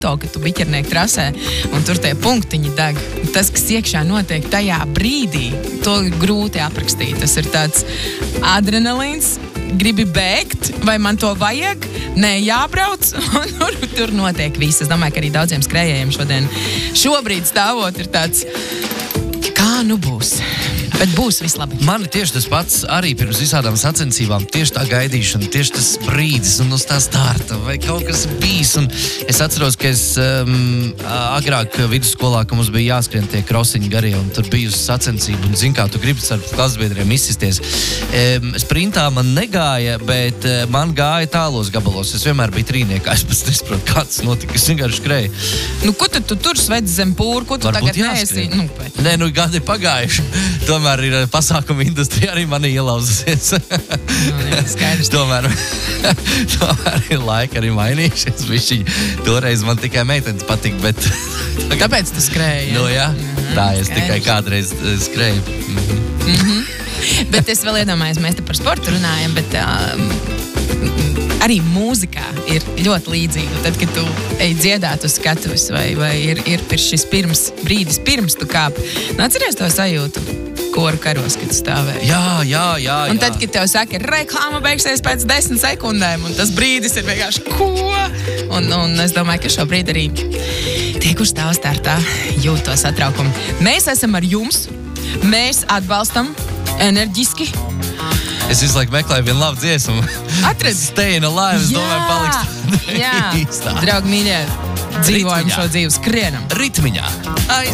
ka tu biķernieku trasē, un tur tie punktiņi deg. Tas, kas iekšā notiek tajā brīdī, to grūti aprakstīt. Tas ir tāds adrenalīns, gribi bēgt, vai man to vajag? Nē, jābrauc, un tur notiek viss. Es domāju, ka arī daudziem skrējējiem šobrīd stāvot ir tāds, kā nu būs. Bet būs viss labi. Man tieši tas pats arī pirms visādām sacensībām, tieši tā gaidīšana, tieši tas brīdis un uz tā starta, vai kaut kas bijis. Un es atceros, ka es agrāk vidusskolā, ka mums bija jāskrien tie krosiņi garie, un tur bija uz sacensību, un zin kā, tu gribi ar klasbiedriem izsisties. Sprintā man negāja, bet man gāja tālos gabalos. Es vienmēr biju trīniekā, es pats nesaprotu, kā tas notika, es vienkārši skrēju. Nu, ko tu tur svedz zem pūru, ko tu Varbūt tagad neesi? Nē, gadi pagājuši. Tomēr ir pasākuma industrija arī mani ielauzusies. Skaidrs. Tomēr ir laika arī mainījušies. Višķiņi. Toreiz man tikai meitenes patika, bet... Tāpēc tu skrēji, Nu, jā. Tā, es tikai kādreiz skrēju. Bet es vēl iedomājos, mēs te par sportu runājam, bet arī mūzikā ir ļoti līdzīga. Tad, kad tu ej dziedāt uz skatuves vai ir šis brīdis pirms tu kāp, atceries to sajūtu koru karos, kad tu stāvēji. Jā. Un tad, kad tev saka, reklāma beigsies pēc 10 sekundēm, un tas brīdis ir vienkārši ko? Un es domāju, ka šobrīd arī tie, kurš stāv startā, jūt to satraukumu. Mēs esam ar jums, mēs atbalstam enerģiski. Es visu laiku meklēju vienu labu dziesmu. Atradzi. Stay in alive, es domāju, paliks Jā, draugi mīļie, dzīvojam šo dzīvi, skrienam. Ritmiņā.